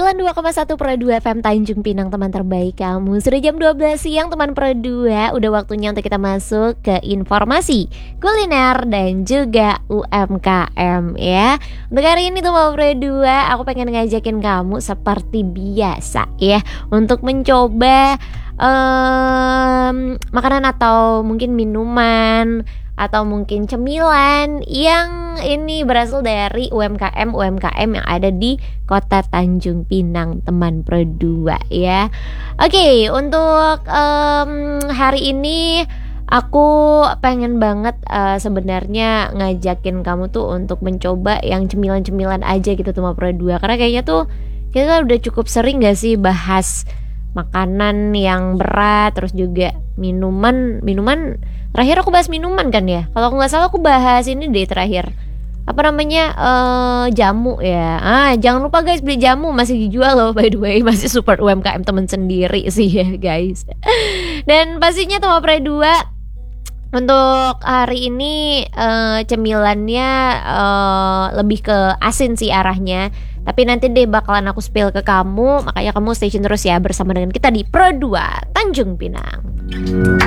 92,1 Pro 2 FM Tanjung Pinang, teman terbaik kamu. Sudah jam 12 siang teman Pro 2. Udah waktunya untuk kita masuk ke informasi kuliner dan juga UMKM ya. Untuk hari ini teman Pro 2, aku pengen ngajakin kamu seperti biasa ya, untuk mencoba makanan atau mungkin minuman atau mungkin cemilan yang ini berasal dari UMKM yang ada di Kota Tanjung Pinang, teman Pro 2 ya. Oke, untuk hari ini aku pengen banget sebenarnya ngajakin kamu tuh untuk mencoba yang cemilan-cemilan aja gitu teman Pro 2. Karena kayaknya tuh kita udah cukup sering gak sih bahas makanan yang berat, terus juga minuman terakhir aku bahas minuman kan ya, kalau aku nggak salah aku bahas ini deh terakhir, apa namanya, jamu ya. Jangan lupa guys, beli jamu, masih dijual loh by the way, masih support UMKM temen sendiri sih ya guys. Dan pastinya teman Pro 2, untuk hari ini cemilannya lebih ke asin sih arahnya. Tapi nanti deh bakalan aku spill ke kamu, makanya kamu stay tune terus ya bersama dengan kita di Pro 2 Tanjung Pinang.